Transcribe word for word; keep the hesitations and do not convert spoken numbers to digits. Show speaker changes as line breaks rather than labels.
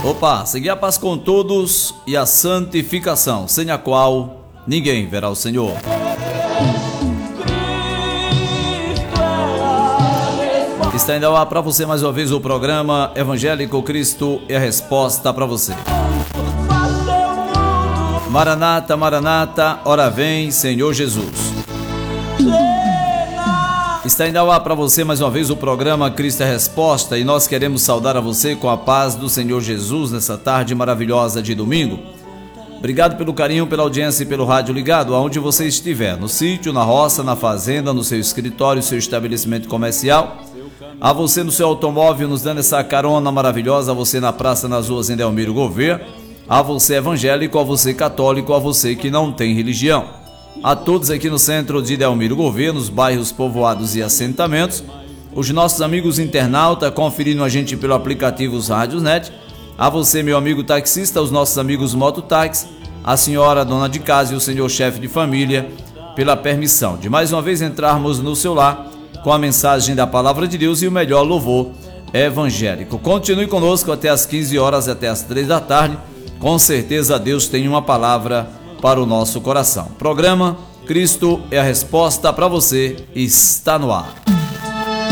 Opa, seguir a paz com todos e a santificação, sem a qual ninguém verá o Senhor. Está indo ao ar para você mais uma vez o programa Evangélico Cristo é a Resposta para você. Maranata, Maranata, ora vem, Senhor Jesus. Está indo ao ar para você mais uma vez o programa Cristo é a Resposta e nós queremos saudar a você com a paz do Senhor Jesus nessa tarde maravilhosa de domingo. Obrigado pelo carinho, pela audiência e pelo rádio ligado, aonde você estiver, no sítio, na roça, na fazenda, no seu escritório, seu estabelecimento comercial. A você no seu automóvel, nos dando essa carona maravilhosa, a você na praça, nas ruas em Delmiro Gouveia, a você evangélico, a você católico, a você que não tem religião. A todos aqui no centro de Delmiro Gouveia, nos bairros povoados e assentamentos, os nossos amigos internautas conferindo a gente pelo aplicativo Rádios Net, a você meu amigo taxista, os nossos amigos mototáxi, a senhora dona de casa e o senhor chefe de família, pela permissão de mais uma vez entrarmos no seu lar com a mensagem da Palavra de Deus e o melhor louvor evangélico. Continue conosco até as quinze horas, até as três da tarde. Com certeza Deus tem uma palavra para o nosso coração. Programa Cristo é a Resposta para você está no ar.